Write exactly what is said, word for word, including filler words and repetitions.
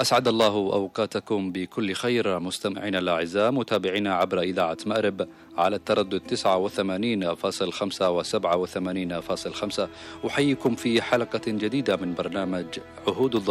أسعد الله أوقاتكم بكل خير مستمعينا الأعزاء، متابعينا عبر إذاعة مأرب على التردد تسعة وثمانين فاصلة خمسة وسبعة وثمانين فاصلة خمسة. أحييكم في حلقة جديدة من برنامج عهود الظهر.